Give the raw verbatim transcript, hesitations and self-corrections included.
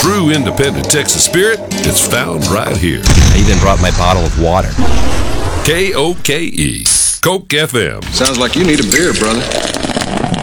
true independent Texas spirit is found right here. I even brought my bottle of water. K O K E, Coke F M. Sounds like you need a beer, brother.